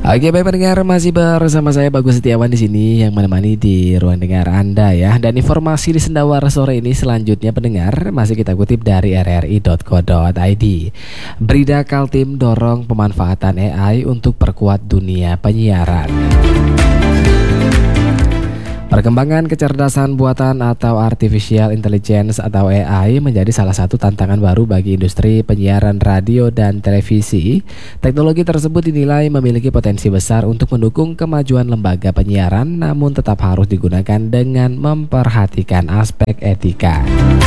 Oke, baik pendengar, masih bersama saya Bagus Setiawan di sini yang menemani di ruang dengar Anda ya. Dan informasi di Sendawar sore ini selanjutnya pendengar masih kita kutip dari rri.co.id. Brida Kaltim dorong pemanfaatan AI untuk perkuat dunia penyiaran. Perkembangan kecerdasan buatan atau artificial intelligence atau AI menjadi salah satu tantangan baru bagi industri penyiaran radio dan televisi. Teknologi tersebut dinilai memiliki potensi besar untuk mendukung kemajuan lembaga penyiaran, namun tetap harus digunakan dengan memperhatikan aspek etika.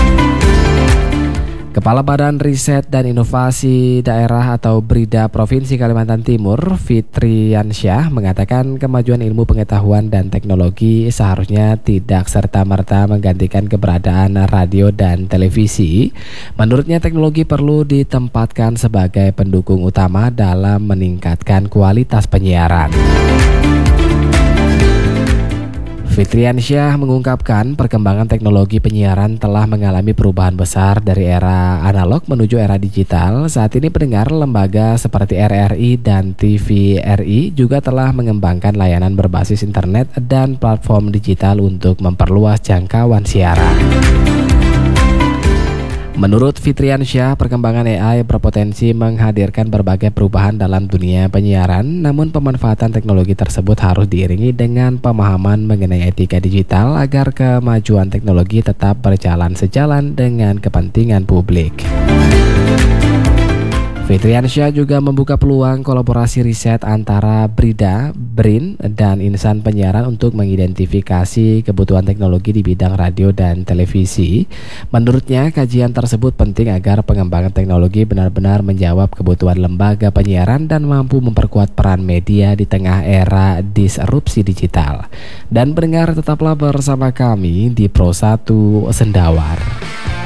Kepala Badan Riset dan Inovasi Daerah atau BRIDA Provinsi Kalimantan Timur, Fitriansyah, mengatakan kemajuan ilmu pengetahuan dan teknologi seharusnya tidak serta-merta menggantikan keberadaan radio dan televisi. Menurutnya teknologi perlu ditempatkan sebagai pendukung utama dalam meningkatkan kualitas penyiaran. Fitriansyah mengungkapkan perkembangan teknologi penyiaran telah mengalami perubahan besar dari era analog menuju era digital. Saat ini pendengar lembaga seperti RRI dan TVRI juga telah mengembangkan layanan berbasis internet dan platform digital untuk memperluas jangkauan siaran. Menurut Fitriansyah, perkembangan AI berpotensi menghadirkan berbagai perubahan dalam dunia penyiaran, namun pemanfaatan teknologi tersebut harus diiringi dengan pemahaman mengenai etika digital agar kemajuan teknologi tetap berjalan sejalan dengan kepentingan publik. Fitriansyah juga membuka peluang kolaborasi riset antara BRIDA, BRIN, dan insan penyiaran untuk mengidentifikasi kebutuhan teknologi di bidang radio dan televisi. Menurutnya, kajian tersebut penting agar pengembangan teknologi benar-benar menjawab kebutuhan lembaga penyiaran dan mampu memperkuat peran media di tengah era disrupsi digital. Dan pendengar, tetaplah bersama kami di Pro 1 Sendawar.